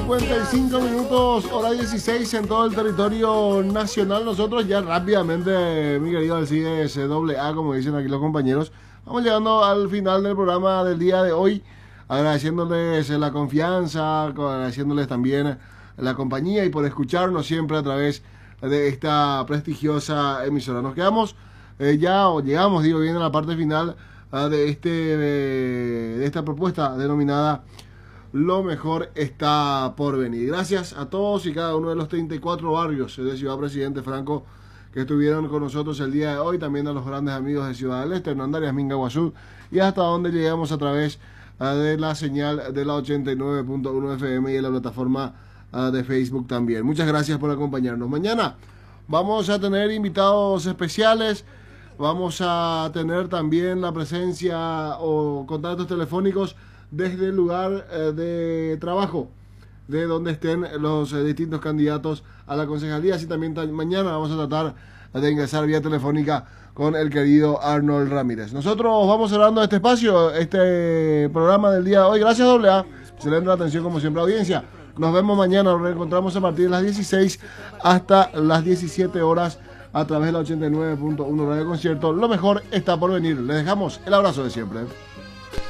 8:55, hora 16 en todo el territorio nacional. Nosotros ya rápidamente, mi querido Alcides AA, como dicen aquí los compañeros, vamos llegando al final del programa del día de hoy, agradeciéndoles la confianza, agradeciéndoles también la compañía y por escucharnos siempre a través de esta prestigiosa emisora. Nos quedamos llegamos, digo bien, a la parte final de esta propuesta denominada Lo mejor está por venir. Gracias a todos y cada uno de los 34 barrios de Ciudad Presidente Franco que estuvieron con nosotros el día de hoy, también a los grandes amigos de Ciudad del Este, Hernandarias, Mingaguazú, y hasta donde llegamos a través de la señal de la 89.1 FM y en la plataforma de Facebook también. Muchas gracias por acompañarnos. Mañana vamos a tener invitados especiales, vamos a tener también la presencia o contactos telefónicos desde el lugar de trabajo, de donde estén los distintos candidatos a la concejalía. Así también mañana vamos a tratar de ingresar vía telefónica con el querido Arnold Ramírez. Nosotros vamos cerrando este espacio, este programa del día de hoy. Gracias, AA. Excelente atención, como siempre, audiencia. Nos vemos mañana, nos reencontramos a partir de las 16 hasta las 17 horas a través de la 89.1 Radio Concierto. Lo mejor está por venir. Les dejamos el abrazo de siempre.